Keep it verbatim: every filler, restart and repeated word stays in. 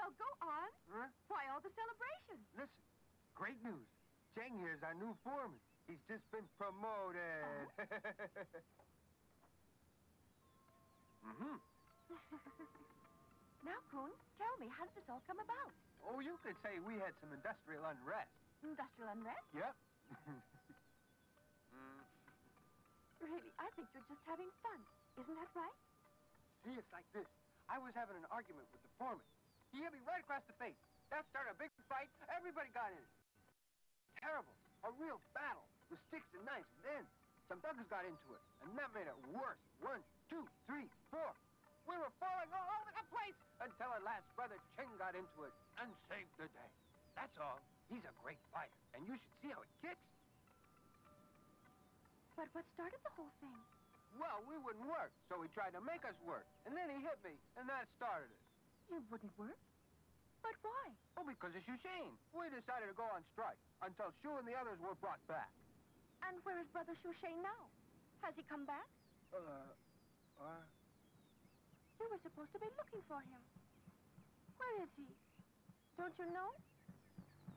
Well, go on. Huh? Why all the celebrations? Listen, great news. Cheng here's our new foreman. He's just been promoted. Oh? Mm-hmm. Now, Coon, tell me, how did this all come about? Oh, you could say we had some industrial unrest. Industrial unrest? Yep. mm. Really, I think you're just having fun. Isn't that right? See, it's like this. I was having an argument with the foreman. He hit me right across the face. That started a big fight. Everybody got in it. Terrible. A real battle with sticks and knives. And then some thugs got into it. And that made it worse. One, two, three, four. We were falling all over the place until at last Brother Cheng got into it and saved the day. That's all. He's a great fighter. And you should see how he kicks. But what started the whole thing? Well, we wouldn't work, so he tried to make us work. And then he hit me, and that started it. You wouldn't work? But why? Oh, because of Shushane. We decided to go on strike until Shu and the others were brought back. And where is Brother Shushane now? Has he come back? Uh, uh... We were supposed to be looking for him. Where is he? Don't you know?